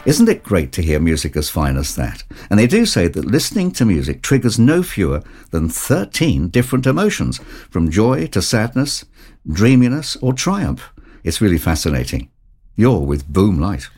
Isn't it great to hear music as fine as that? And they do say that listening to music triggers no fewer than 13 different emotions, from joy to sadness, dreaminess or triumph. It's really fascinating. You're with Boom Light.